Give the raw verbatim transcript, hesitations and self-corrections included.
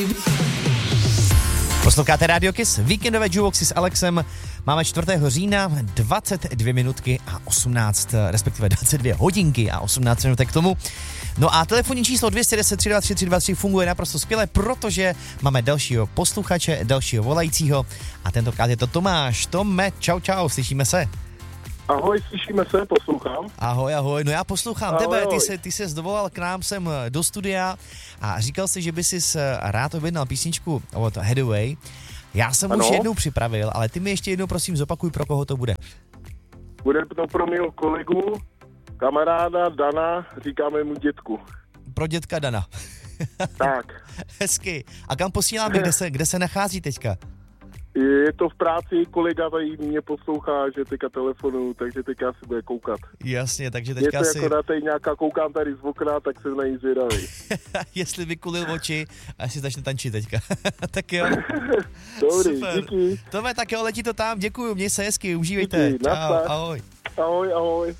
Posloucháte Radio Kiss, víkendové jukeboxy s Alexem. Máme čtvrtého října, dvacet dvě minutky a osmnáct, respektive dvacet dvě hodinky a osmnáct minutek k tomu. No a telefonní číslo dvě jedna nula tři dva tři tři dva tři funguje naprosto skvěle, protože máme dalšího posluchače, dalšího volajícího a tentokrát je to Tomáš. Tome, čau čau, slyšíme se? Ahoj, slyšíme se, poslouchám. Ahoj, ahoj, no já poslouchám ahoj, tebe, ahoj. ty se, ty se zdovolal k nám sem do studia a říkal jsi, že by si rád objednal písničku od Hathaway. Já jsem ano. už jednou připravil, ale ty mi ještě jednou prosím zopakuj, pro koho to bude. Bude to pro mého kolegu, kamaráda Dana, říkáme mu dětku. Pro dětka Dana. Tak. Hezky. A kam posíláme, kde se, kde se nachází teďka? Je to v práci, kolega tady mě poslouchá, že teďka telefonu, takže teďka si bude koukat. Jasně, takže teďka je to si... jako na tady nějaká, koukám tady z okna, tak jsem na ní zvědavý. Jestli vykulil oči a jestli začne tančit teďka. Tak jo. Dobrý, super. Díky. Tome, tak jo, letí to tam, děkuju, měj se hezky, užívejte. Díky, čau, nastav. ahoj. Ahoj, ahoj.